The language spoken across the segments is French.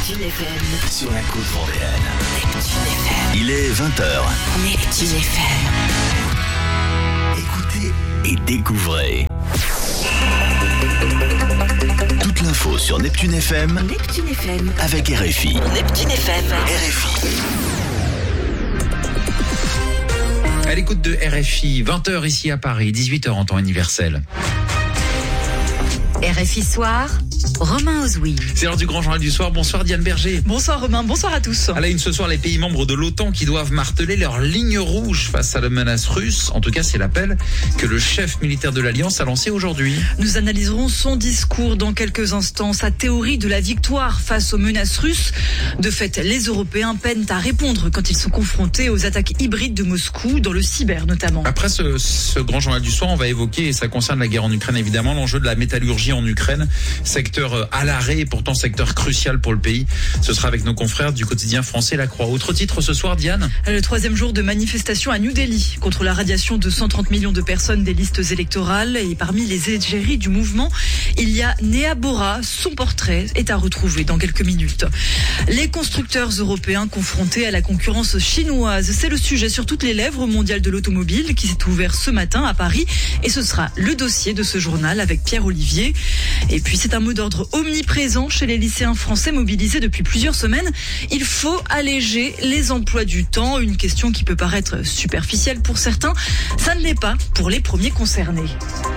Neptune FM. Sur la côte vendéenne. Neptune FM. Il est 20h. Neptune FM. Écoutez et découvrez. Toute l'info sur Neptune FM. Neptune FM. Avec RFI. Neptune FM. RFI. À l'écoute de RFI, 20h ici à Paris, 18h en temps universel. RFI Soir, Romain Ozoui. C'est l'heure du grand journal du soir. Bonsoir Diane Berger. Bonsoir Romain, bonsoir à tous. À la une ce soir, les pays membres de l'OTAN qui doivent marteler leur ligne rouge face à la menace russe. En tout cas, c'est l'appel que le chef militaire de l'Alliance a lancé aujourd'hui. Nous analyserons son discours dans quelques instants, sa théorie de la victoire face aux menaces russes. De fait, les Européens peinent à répondre quand ils sont confrontés aux attaques hybrides de Moscou, dans le cyber notamment. Après ce grand journal du soir, on va évoquer, et ça concerne la guerre en Ukraine évidemment, l'enjeu de la métallurgie en Ukraine, secteur à l'arrêt et pourtant secteur crucial pour le pays. Ce sera avec nos confrères du quotidien français La Croix. Autre titre ce soir, Diane ? Le troisième jour de manifestation à New Delhi contre la radiation de 130 millions de personnes des listes électorales. Et parmi les égéries du mouvement, il y a Neha Bora. Son portrait est à retrouver dans quelques minutes. Les constructeurs européens confrontés à la concurrence chinoise, c'est le sujet sur toutes les lèvres au mondial de l'automobile qui s'est ouvert ce matin à Paris. Et ce sera le dossier de ce journal avec Pierre Olivier. Et puis c'est un mot d'ordre omniprésent chez les lycéens français mobilisés depuis plusieurs semaines. Il faut alléger les emplois du temps. Une question qui peut paraître superficielle pour certains. Ça ne l'est pas pour les premiers concernés.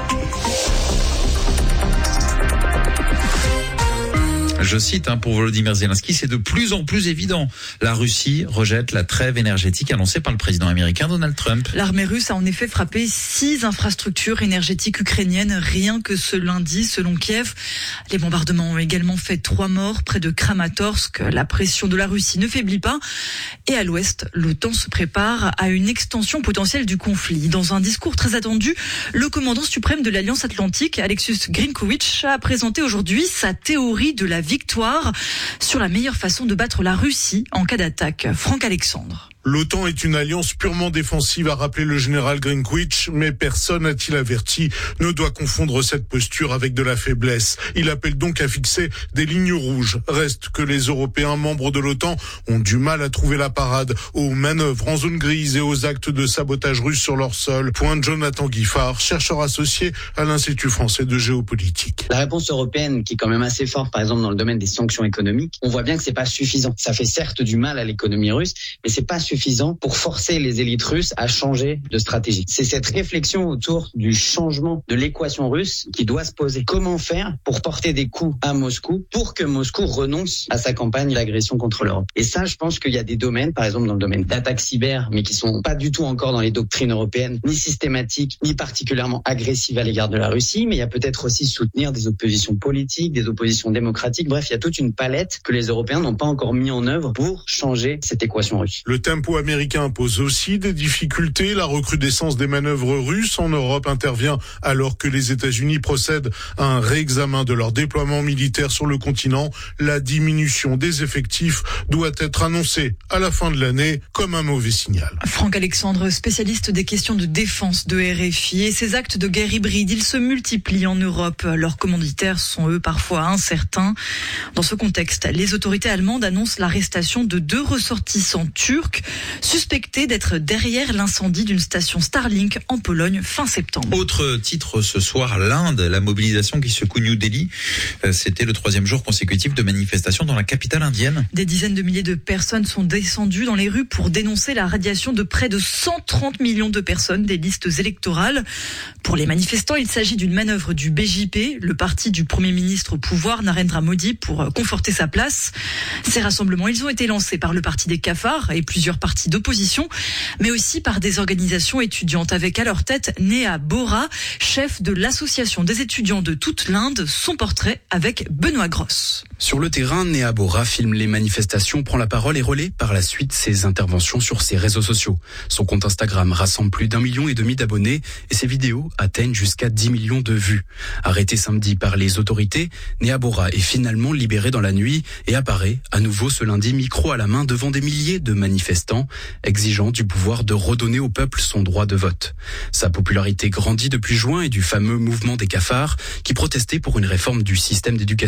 Je cite pour Volodymyr Zelensky, c'est de plus en plus évident. La Russie rejette la trêve énergétique annoncée par le président américain Donald Trump. L'armée russe a en effet frappé 6 infrastructures énergétiques ukrainiennes rien que ce lundi, selon Kiev. Les bombardements ont également fait 3 morts près de Kramatorsk. La pression de la Russie ne faiblit pas. Et à l'ouest, l'OTAN se prépare à une extension potentielle du conflit. Dans un discours très attendu, le commandant suprême de l'Alliance Atlantique, Aleksius Grinkowicz, a présenté aujourd'hui sa théorie de la victoire sur la meilleure façon de battre la Russie en cas d'attaque. Franck Alexandre. L'OTAN est une alliance purement défensive, a rappelé le général Grinkowicz, mais personne, a-t-il averti, ne doit confondre cette posture avec de la faiblesse. Il appelle donc à fixer des lignes rouges. Reste que les Européens membres de l'OTAN ont du mal à trouver la parade aux manœuvres en zone grise et aux actes de sabotage russe sur leur sol. Pointe Jonathan Guiffard, chercheur associé à l'Institut français de géopolitique. La réponse européenne, qui est quand même assez forte, par exemple dans le domaine des sanctions économiques, on voit bien que c'est pas suffisant. Ça fait certes du mal à l'économie russe, mais c'est pas suffisant pour forcer les élites russes à changer de stratégie. C'est cette réflexion autour du changement de l'équation russe qui doit se poser. Comment faire pour porter des coups à Moscou pour que Moscou renonce à sa campagne d'agression contre l'Europe? Et ça, je pense qu'il y a des domaines, par exemple dans le domaine d'attaques cyber, mais qui sont pas du tout encore dans les doctrines européennes, ni systématiques, ni particulièrement agressives à l'égard de la Russie, mais il y a peut-être aussi soutenir des oppositions politiques, des oppositions démocratiques. Bref, il y a toute une palette que les Européens n'ont pas encore mis en œuvre pour changer cette équation russe. Le tempo américain pose aussi des difficultés. La recrudescence des manœuvres russes en Europe intervient alors que les États-Unis procèdent à un réexamen de leur déploiement militaire sur le continent. La diminution des effectifs doit être annoncée à la fin de l'année comme un mauvais signal. Franck Alexandre, spécialiste des questions de défense de RFI. Et ces actes de guerre hybride, ils se multiplient en Europe. Leurs commanditaires sont eux parfois incertains. Dans ce contexte, les autorités allemandes annoncent l'arrestation de 2 ressortissants turcs suspectés d'être derrière l'incendie d'une station Starlink en Pologne fin septembre. Autre titre ce soir, l'Inde, la mobilisation qui secoue New Delhi. C'était le 3e jour consécutif de manifestations dans la capitale indienne. Des dizaines de milliers de personnes sont descendues dans les rues pour dénoncer la radiation de près de 130 millions de personnes des listes électorales. Pour les manifestants, il s'agit d'une manœuvre du BJP, le parti du Premier ministre au pouvoir, Narendra Modi, pour conforter sa place. Ces rassemblements, ils ont été lancés par le parti des cafards et plusieurs partis d'opposition, mais aussi par des organisations étudiantes avec à leur tête Neha Bora, chef de l'association des étudiants de toute l'Inde. Son portrait avec Benoît Grosse. Sur le terrain, Neha Bora filme les manifestations, prend la parole et relaie par la suite ses interventions sur ses réseaux sociaux. Son compte Instagram rassemble plus d'1,5 million d'abonnés et ses vidéos atteignent jusqu'à 10 millions de vues. Arrêtée samedi par les autorités, Neha Bora est finalement libérée dans la nuit et apparaît à nouveau ce lundi micro à la main devant des milliers de manifestants, exigeant du pouvoir de redonner au peuple son droit de vote. Sa popularité grandit depuis juin et du fameux mouvement des cafards qui protestait pour une réforme du système d'éducation.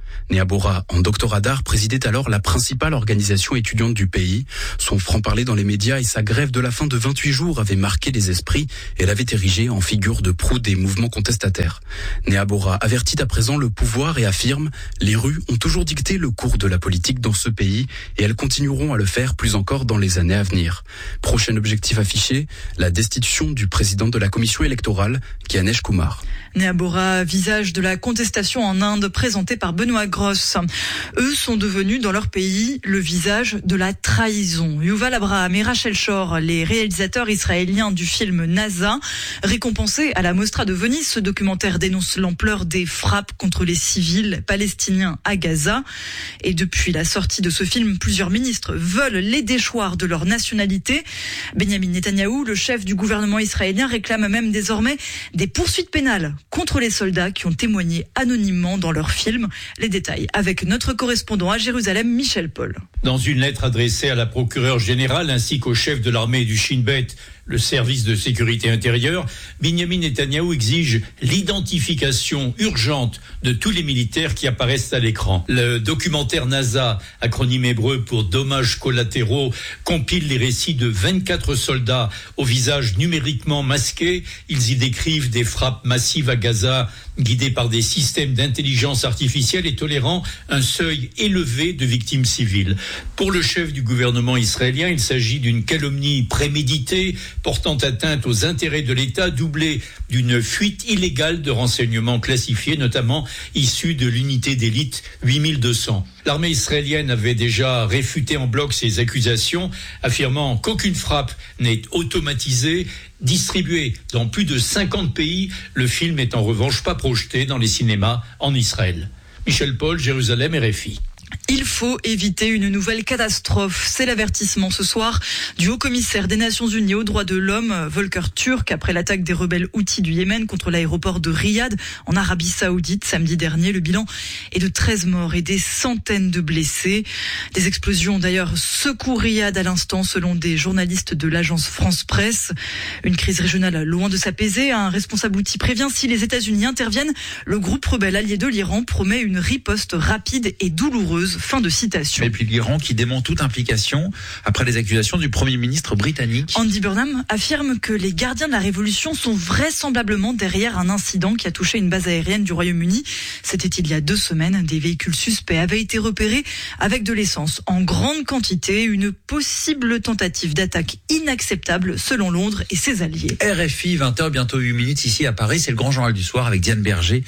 Né à Bora, en doctorat d'art, présidait alors la principale organisation étudiante du pays. Son franc-parler dans les médias et sa grève de la faim de 28 jours avaient marqué les esprits et l'avaient érigé en figure de proue des mouvements contestataires. Né à Bora avertit à présent le pouvoir et affirme « Les rues ont toujours dicté le cours de la politique dans ce pays et elles continueront à le faire plus encore dans les années à venir ». Prochain objectif affiché, la destitution du président de la commission électorale, Gyanesh Kumar. Né à Bora, visage de la contestation en Inde présenté par Benoît Gross. Eux sont devenus dans leur pays le visage de la trahison. Yuval Abraham et Rachel Shor, les réalisateurs israéliens du film NASA, récompensés à la Mostra de Venise, ce documentaire dénonce l'ampleur des frappes contre les civils palestiniens à Gaza. Et depuis la sortie de ce film, plusieurs ministres veulent les déchoir de leur nationalité. Benjamin Netanyahou, le chef du gouvernement israélien, réclame même désormais des poursuites pénales contre les soldats qui ont témoigné anonymement dans leur film. Les détails avec notre correspondant à Jérusalem, Michel Paul. Dans une lettre adressée à la procureure générale ainsi qu'au chef de l'armée du Shin Bet, le service de sécurité intérieure, Benjamin Netanyahou exige l'identification urgente de tous les militaires qui apparaissent à l'écran. Le documentaire NASA, acronyme hébreu pour dommages collatéraux, compile les récits de 24 soldats au visage numériquement masqué. Ils y décrivent des frappes massives à Gaza, guidées par des systèmes d'intelligence artificielle et tolérant un seuil élevé de victimes civiles. Pour le chef du gouvernement israélien, il s'agit d'une calomnie préméditée, portant atteinte aux intérêts de l'État, doublée d'une fuite illégale de renseignements classifiés, notamment issus de l'unité d'élite 8200. L'armée israélienne avait déjà réfuté en bloc ces accusations, affirmant qu'aucune frappe n'est automatisée. Distribué dans plus de 50 pays, le film est en revanche pas projeté dans les cinémas en Israël. Michel Paul, Jérusalem, RFI. Il faut éviter une nouvelle catastrophe. C'est l'avertissement ce soir du haut-commissaire des Nations Unies aux droits de l'homme, Volker Turk, après l'attaque des rebelles houthis du Yémen contre l'aéroport de Riyad en Arabie Saoudite samedi dernier. Le bilan est de 13 morts et des centaines de blessés. Des explosions d'ailleurs secouent Riyad à l'instant selon des journalistes de l'agence France Presse. Une crise régionale loin de s'apaiser. Un responsable houthi prévient si les États-Unis interviennent, le groupe rebelle allié de l'Iran promet une riposte rapide et douloureuse. Fin de citation. Et puis l'Iran qui dément toute implication après les accusations du Premier ministre britannique. Andy Burnham affirme que les gardiens de la révolution sont vraisemblablement derrière un incident qui a touché une base aérienne du Royaume-Uni. C'était il y a 2 semaines. Des véhicules suspects avaient été repérés avec de l'essence en grande quantité. Une possible tentative d'attaque inacceptable selon Londres et ses alliés. RFI, 20h, bientôt 8 minutes ici à Paris. C'est le grand journal du soir avec Diane Berger.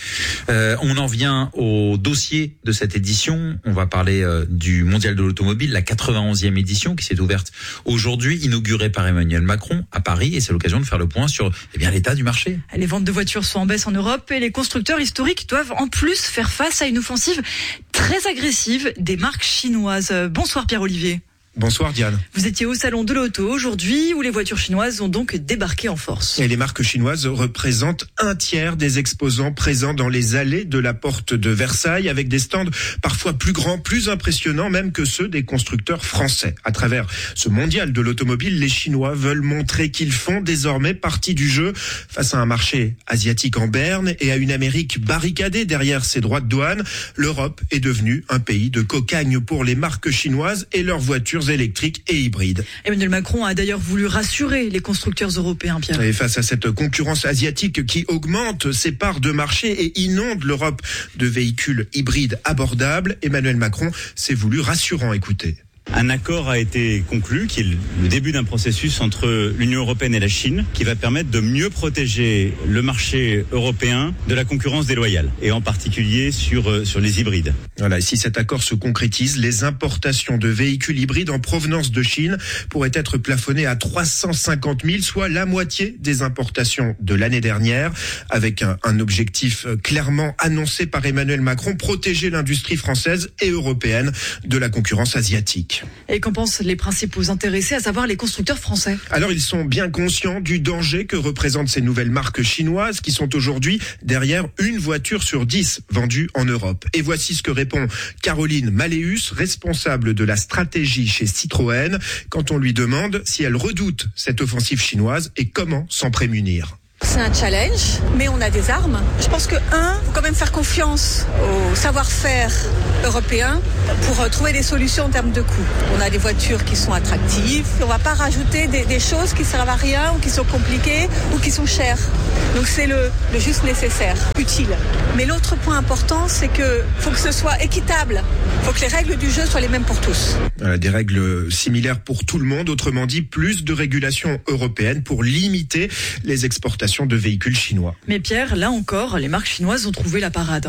On en vient au dossier de cette édition. On va parler du Mondial de l'automobile, la 91e édition qui s'est ouverte aujourd'hui, inaugurée par Emmanuel Macron à Paris, et c'est l'occasion de faire le point sur l'état du marché. Les ventes de voitures sont en baisse en Europe et les constructeurs historiques doivent en plus faire face à une offensive très agressive des marques chinoises. Bonsoir Pierre-Olivier. Bonsoir Diane. Vous étiez au salon de l'auto aujourd'hui où les voitures chinoises ont donc débarqué en force. Et les marques chinoises représentent 1/3 des exposants présents dans les allées de la porte de Versailles, avec des stands parfois plus grands, plus impressionnants même que ceux des constructeurs français. À travers ce mondial de l'automobile, les Chinois veulent montrer qu'ils font désormais partie du jeu face à un marché asiatique en berne et à une Amérique barricadée derrière ses droits de douane. L'Europe est devenue un pays de cocagne pour les marques chinoises et leurs voitures électriques et hybrides. Emmanuel Macron a d'ailleurs voulu rassurer les constructeurs européens, Pierre. Et face à cette concurrence asiatique qui augmente ses parts de marché et inonde l'Europe de véhicules hybrides abordables, Emmanuel Macron s'est voulu rassurant. Écoutez. Un accord a été conclu, qui est le début d'un processus entre l'Union européenne et la Chine, qui va permettre de mieux protéger le marché européen de la concurrence déloyale, et en particulier sur les hybrides. Voilà, et si cet accord se concrétise, les importations de véhicules hybrides en provenance de Chine pourraient être plafonnées à 350 000, soit la moitié des importations de l'année dernière, avec un objectif clairement annoncé par Emmanuel Macron, protéger l'industrie française et européenne de la concurrence asiatique. Et qu'en pensent les principaux intéressés, à savoir les constructeurs français? Alors ils sont bien conscients du danger que représentent ces nouvelles marques chinoises qui sont aujourd'hui derrière une voiture sur 10 vendue en Europe. Et voici ce que répond Caroline Maléus, responsable de la stratégie chez Citroën, quand on lui demande si elle redoute cette offensive chinoise et comment s'en prémunir. C'est un challenge, mais on a des armes. Je pense que, faut quand même faire confiance au savoir-faire européen pour trouver des solutions en termes de coûts. On a des voitures qui sont attractives. On ne va pas rajouter des choses qui ne servent à rien ou qui sont compliquées ou qui sont chères. Donc c'est le juste nécessaire, utile. Mais l'autre point important, c'est que faut que ce soit équitable. Il faut que les règles du jeu soient les mêmes pour tous. Des règles similaires pour tout le monde. Autrement dit, plus de régulation européenne pour limiter les exportations de véhicules chinois. Mais Pierre, là encore, les marques chinoises ont trouvé la parade.